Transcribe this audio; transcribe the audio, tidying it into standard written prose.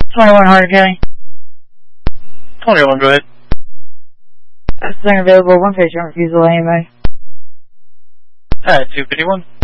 21 Hardin County. 21, go ahead. Center available, one patient refusal, anybody. Alright, 251.